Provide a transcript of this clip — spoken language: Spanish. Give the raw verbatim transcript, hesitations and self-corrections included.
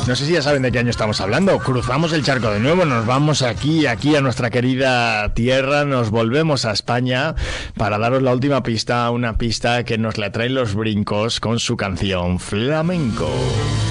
No sé si ya saben de qué año estamos hablando. Cruzamos el charco de nuevo, nos vamos aquí, aquí a nuestra querida tierra, nos volvemos a España para daros la última pista, una pista que nos la traen Los Brincos con su canción Flamenco.